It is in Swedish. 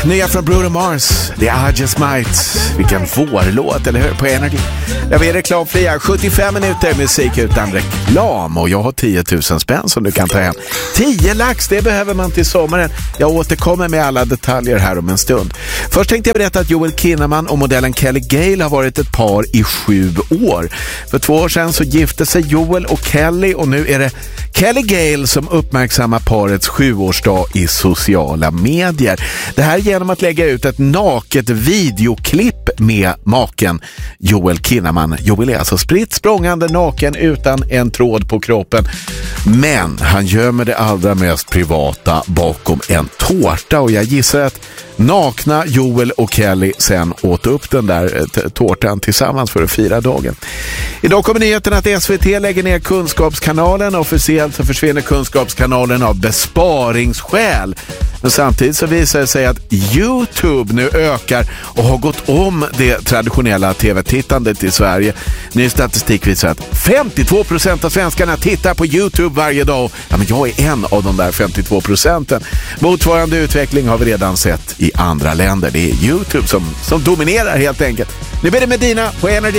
nya från Bruno Mars, The I Just Might. Vilken vårlåt, eller hur? På Energy. Jag vill reklamfria 75 minuter musik utan reklam. Och jag har 10 000 spänn som du kan ta hem. 10 lax, det behöver man till sommaren. Jag återkommer med alla detaljer här om en stund. Först tänkte jag berätta att Joel Kinnaman och modellen Kelly Gale har varit ett par i 7 år. För 2 år sedan så gifte sig Joel och Kelly, och nu är det Kelly Gale som uppmärksammar parets 7-årsdag i sociala medier. Det här genom att lägga ut ett naket videoklipp med maken Joel Kinnaman. Joel är alltså spritt språngande naken utan en tråd på kroppen. Men han gömmer det allra mest privata bakom en tårta, och jag gissar att nakna Joel och Kelly sen åt upp den där tårtan tillsammans för att fira dagen. Idag kommer nyheten att SVT lägger ner Kunskapskanalen. Officiellt så försvinner Kunskapskanalen av besparingsskäl. Men samtidigt så visar det sig att YouTube nu ökar och har gått om det traditionella tv-tittandet i Sverige. Ny statistik visar att 52% av svenskarna tittar på YouTube varje dag. Ja, men jag är en av de där 52%. Motsvarande utveckling har vi redan sett i andra länder. Det är YouTube som dominerar helt enkelt. Nu blir det Medina på Energy.